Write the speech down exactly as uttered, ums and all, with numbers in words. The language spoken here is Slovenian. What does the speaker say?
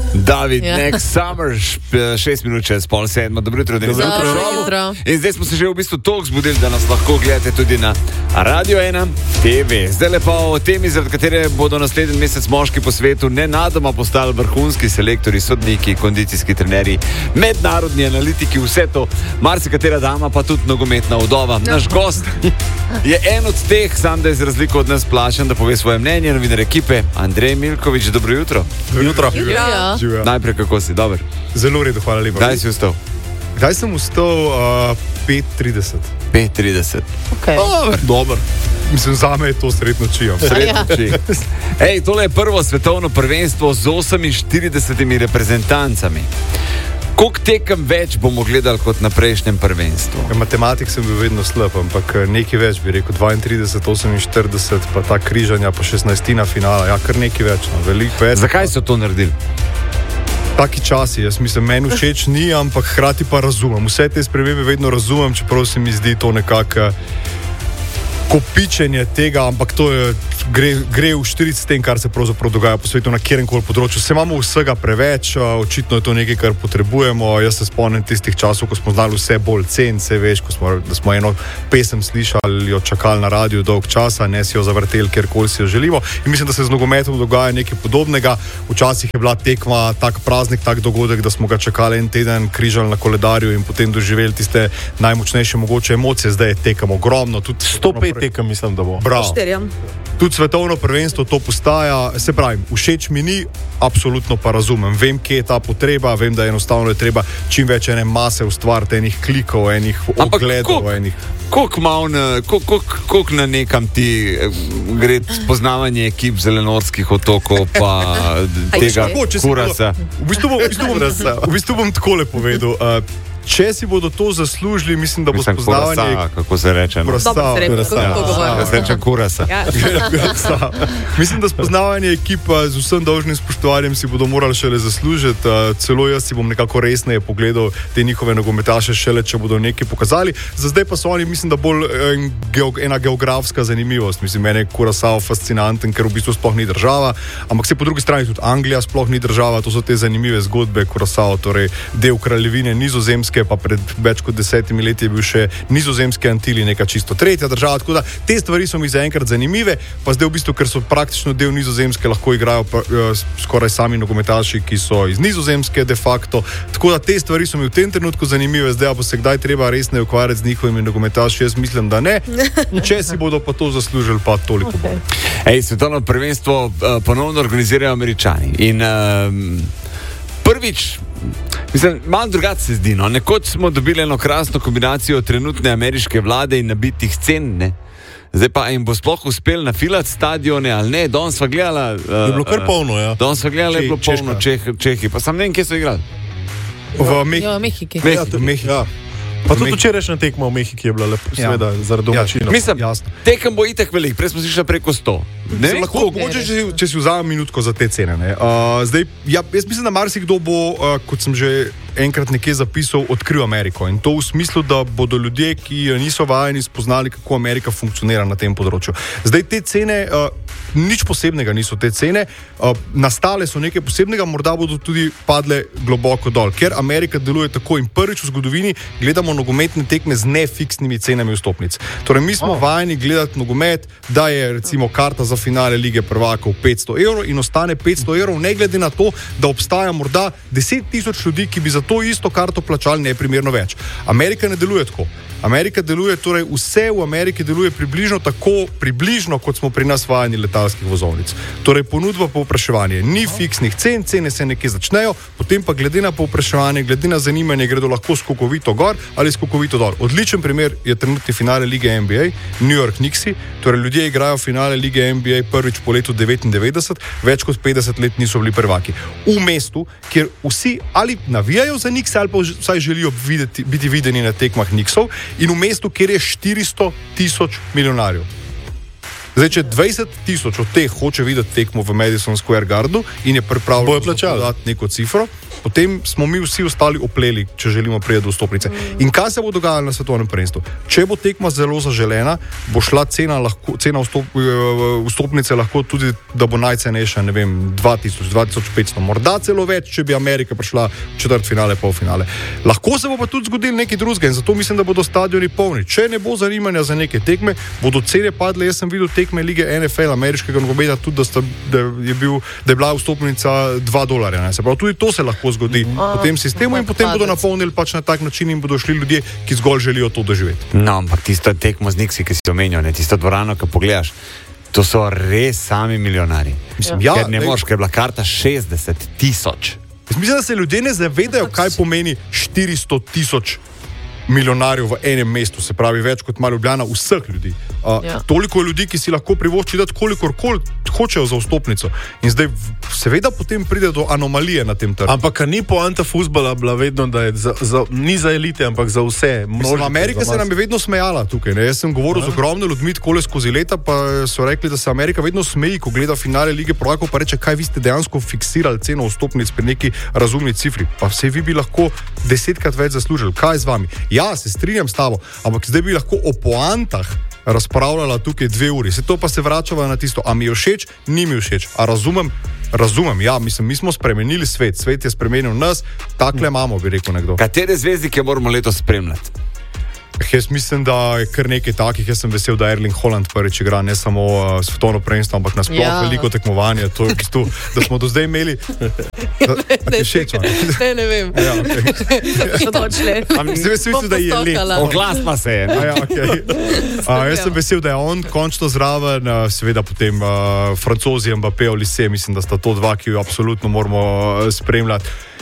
David, Ja. next summer, šp- šest minut čez pol sedmo, dobro jutro, Denis. Dobro jutro. In zdaj smo se že v bistvu toliko zbudili, da nas lahko gledate tudi na Radio ena T V. Zdaj lepa o temi, zaradi katere bodo naslednji mesec moški po svetu nenadoma postali vrhunski selektori, sodniki, kondicijski trenerji, mednarodni analitiki, vse to, marsikatera dama, pa tudi nogometna vdova. Naš gost je en od teh, sam da je z razliko od nas plašen, da pove svoje mnenje, novinar ekipe Andrej Milković. Dobro jutro. Jutro. Ja. Živijo. Najprej, kako si, dober. Zelo redo, hvala lepa. Kdaj si vstal? Kdaj sem vstal? Uh, pet trideset. pet trideset. Okay. Dober. Dober. Mislim, zame je to sred noči. Sred noči. Ej, tole je prvo svetovno prvenstvo z oseminštiridesetimi reprezentancami. Koliko tekem več bomo gledali kot na prejšnjem prvenstvu? Ja, matematik sem bil vedno slab, ampak nekaj več bi rekel. dvaintrideset, oseminštirideset, pa ta križanja, pa šestnajstina finala. Ja, kar nekaj več. No. Veliko več. Zakaj so to naredili? Taki časi, jaz mislim, meni všeč ni, ampak hkrati pa razumem. Vse te spremembe vedno razumem, čeprav se mi zdi to nekako kopičenje tega, ampak to je, gre, gre v štiric s tem, kar se pravzaprav dogaja po svetu na kjerkoli področju. Se imamo vsega preveč, očitno je to nekaj, kar potrebujemo. Jaz se spomnim tistih časov, ko smo znali vse bolj cen, vse veš, ko smo, da smo eno pesem slišali, jo čakali na radiju dolg časa, ne si jo zavrteli, kjerkoli si jo želimo. In mislim, da se z nogometom dogaja nekaj podobnega. Včasih je bila tekma tak praznik, tak dogodek, da smo ga čakali en teden, križali na koledarju in potem doživeli tiste najmočnejše mogoče emocije. Zdaj je tekem ogromno. sto pet tekem mislim, da bo. Bravo. Tudi svetovno prvenstvo to postaja, se pravi, všeč mi ni, absolutno pa razumem. Vem, kje je ta potreba, vem, da enostavno je treba čim več ene mase ustvariti, enih klikov, enih ogledov, enih... Koliko mal na, koliko, koliko na nekam ti gre spoznavanje ekip zelenorskih otokov pa tega kurasa? V bistvu bom, v bistvu bom, v bistvu bom takole povedal. Uh, Če si bodo to zaslužili, mislim, da bo Mislim, spoznavanje... kurasa, kako se reče. No? Kurasa. Dobro se reče, kako govorimo. Jaz rečem kurasa. Ja. Mislim, da spoznavanje ekipa z vsem dolžnim spoštovanjem si bodo morali šele zaslužiti. Uh, celo jaz si bom nekako resneje pogledal te njihove nogometaše šele, če bodo nekaj pokazali. Za zdaj pa so oni, mislim, da bolj en, geog, ena geografska zanimivost. Mislim, mene je Kurasao fascinanten, ker v bistvu sploh ni država, ampak se po drugi strani tudi Anglija sploh ni država. To so te zanimive zgodbe Kurasao, torej del kraljevine Nizozemske, pa pred več kot desetimi leti je bil še Nizozemske Antili, neka čisto tretja država, tako da te stvari so mi zaenkrat zanimive, pa zdaj v bistvu, ker so praktično del Nizozemske, lahko igrajo pa, uh, skoraj sami nogometaši, ki so iz Nizozemske de facto, tako da te stvari so mi v tem trenutku zanimive, zdaj pa se kdaj treba resneje ukvarjati z njihovimi nogometaši, jaz mislim, da ne, če si bodo pa to zaslužili, pa toliko okay. bolj. Ej, svetovno prvenstvo uh, ponovno organizirajo Američani in uh, prvič, mislim, malo drugače se zdi, no. Nekoč smo dobili eno krasno kombinacijo trenutne ameriške vlade in nabitih cen, ne. Zdaj pa jim bo sploh uspel nafilati stadione ali ne, danes sva gledala... Uh, je bilo kar polno, ja. Danes sva gledala, je bilo polno Čeh, Čehi, pa sam ne vem, kje so igrali. V Mehiki. Ja, v Mehiki. Mehiki. Ja, Mehiki. Ja. Pa tudi včerajšnja tekma v Mehiki je bila lepo, ja. Seveda, zaradi domačinov. Ja, mislim, jasno. Tekem bo itek velik, prej smo slišali preko sto. Ne, ne lahko, mogoče, če, če si vzamem minutko za te cene. Ne. Uh, zdaj, ja, jaz mislim, da marsikdo bo, uh, kot sem že enkrat nekje zapisal, odkril Ameriko. In to v smislu, da bodo ljudje, ki niso vajeni, spoznali, kako Amerika funkcionira na tem področju. Zdaj, te cene, uh, nič posebnega niso te cene, uh, nastale so nekaj posebnega, morda bodo tudi padle globoko dol, ker Amerika deluje tako in prvič v zgodovini gledamo nogometne tekme z nefiksnimi cenami vstopnic. Torej, mi smo oh. vajeni gledati nogomet, da je recimo karta za finale Lige prvakov petsto evrov in ostane petsto evrov, ne glede na to, da obstaja morda deset tisoč ljudi, ki bi za to isto karto plačali neprimerno več. Amerika ne deluje tako. Amerika deluje, torej vse v Ameriki deluje približno tako, približno kot smo pri nas vajeni letalskih vozovnic. Torej ponudba pa povpraševanje. Ni fiksnih cen, cene se nekje začnejo, potem pa glede na povpraševanje, glede na zanimanje gredo lahko skokovito gor ali skokovito dol. Odličen primer je trenutni finale Lige N B A, New York Knicksi, torej ljudje igrajo finale Lige N B A prvič po letu devetindevetdeset, več kot petdeset let niso bili prvaki. V mestu, kjer vsi ali navijajo za Knicks ali pa vsaj želijo videti, biti videni na tekmah Knicksov, in v mestu, kjer je štiristo tisoč milijonarjev. Zdaj, če dvajset tisoč od teh hoče videti tekmo v Madison Square Gardu in je pripravljen dati neko cifro, potem smo mi vsi ostali opleli, če želimo priti do vstopnice. In kaj se bo dogajalo na svetovnem prvenstvu? Če bo tekma zelo zaželena, bo šla cena, lahko, cena vstop, vstopnice lahko tudi, da bo najcenejša, ne vem, dva tisoč, dva tisoč petsto, morda celo več, če bi Amerika prišla v četrtfinale, polfinale. Lahko se bo pa tudi zgodil nekaj drugega in zato mislim, da bodo stadioni polni. Če ne bo zanimanja za neke tekme, bodo cene padle. Jaz sem videl tekme lige N F L, ameriškega nogometa, tudi da, sta, da, je bil, da je bila vstopnica dva dolarja. Ne? Se pravi, tudi to se lahko zgodi v tem sistemu in potem bodo napolnili pač na tak način in bodo šli ljudje, ki zgolj želijo to doživeti. No, ampak tisto tekmo z Nixi, ki si omenjal, ne, tisto dvorano, ki pogledaš, to so res sami milijonari. Mislim, ja, ker ne moreš, ker je bila karta šestdeset tisoč. Mislim, da se ljudje ne zavedajo, kaj pomeni štiristo tisoč milijonarjev v enem mestu, se pravi več kot ima Ljubljana vseh ljudi. Uh, ja. Toliko ljudi, ki si lahko privošči dati kolikor kol hočejo za vstopnico. In zdaj seveda potem pride do anomalije na tem trgu. Ampak ni poanta fuzbala bila vedno, da je za, za, ni za elite, ampak za vse. Mislim, Amerika se nam je vedno smejala tukaj. Ne? Jaz sem govoril ja. z ogromno ljudmi takole skozi leta, pa so rekli, da se Amerika vedno smeji, ko gleda finale Lige prvakov, pa reče, kaj vi ste dejansko fiksirali ceno vstopnic pri neki razumni cifri. Pa vse vi bi lahko desetkrat več zaslužili. Kaj z vami? Ja, se strinjam s tabo, ampak zdaj bi lahko o poantah razpravljala tukaj dve uri. Se to pa se vračava na tisto, a mi je všeč, ni mi všeč. A razumem? Razumem, ja, mislim, mi smo spremenili svet. Svet je spremenil nas, takle imamo, bi rekel nekdo. Katere zvezdnike moramo letos spremljati? Jaz mislim, da je kar nekaj takih. Jaz sem vesel, da Erling Haaland prvič igra ne samo uh, svetovno prvenstvo, ampak nasploh ja. veliko tekmovanja. To je v bistvu, da smo do zdaj imeli. Da, ne, ne, všeč, ne, ne vem. Ja, okay. Zdaj vesel, da je lep. Oglas pa se je. Ja, okay. uh, jaz sem vesel, da je on končno zraven. Uh, seveda potem uh, Francozi, Mbappé, Olise, mislim, da sta to dva, ki jo absolutno moramo uh, spremljati.